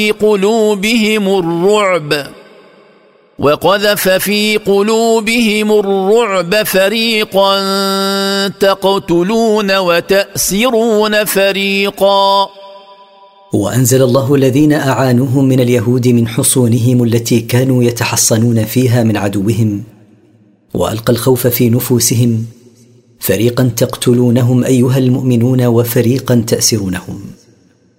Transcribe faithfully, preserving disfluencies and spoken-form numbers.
قلوبهم الرعب وقذف في قلوبهم الرعب فريقا تقتلون وتأسرون فريقا. وأنزل الله الذين أعانوهم من اليهود من حصونهم التي كانوا يتحصنون فيها من عدوهم، وألقى الخوف في نفوسهم، فريقا تقتلونهم أيها المؤمنون وفريقا تأسرونهم.